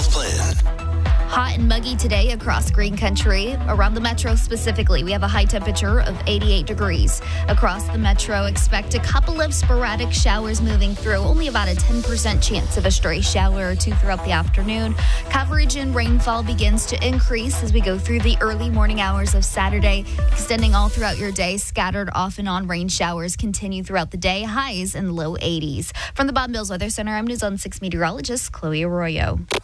South Plan. Hot and muggy today across Green Country. Around the metro specifically, we have a high temperature of 88 degrees. Across the metro, expect a couple of sporadic showers moving through. Only about a 10% chance of a stray shower or two throughout the afternoon. Coverage and rainfall begins to increase as we go through the early morning hours of Saturday, extending all throughout your day. Scattered off and on rain showers continue throughout the day. Highs in the low 80s. From the Bob Mills Weather Center, I'm News on 6 meteorologist Chloe Arroyo.